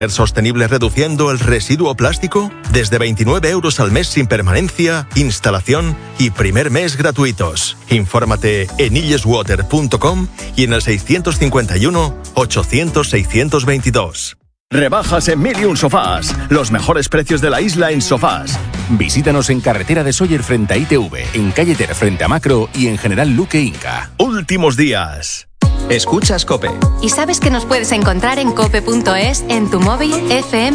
¿Ser sostenible reduciendo el residuo plástico? Desde 29 euros al mes sin permanencia, instalación y primer mes gratuitos. Infórmate en illeswater.com y en el 651 800 622. Rebajas en Mil y Un Sofás. Los mejores precios de la isla en sofás. Visítanos en Carretera de Sóller frente a ITV, en Calle Ter frente a Macro y en General Luque Inca. Últimos días. Escuchas COPE. ¿Y sabes que nos puedes encontrar en cope.es, en tu móvil, FM